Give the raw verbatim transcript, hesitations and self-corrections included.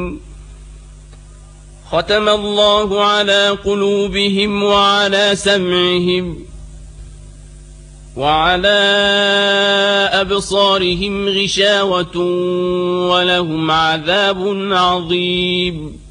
ختم الله على قلوبهم وعلى سمعهم وعلى أبصارهم غشاوة ولهم عذاب عظيم.